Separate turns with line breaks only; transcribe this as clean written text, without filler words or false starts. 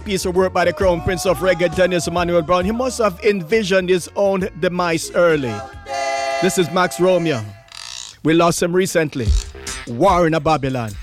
piece of work by the Crown Prince of Reggae, Dennis Emmanuel Brown. He must have envisioned his own demise early. This is Max Romeo. We lost him recently. War in a Babylon.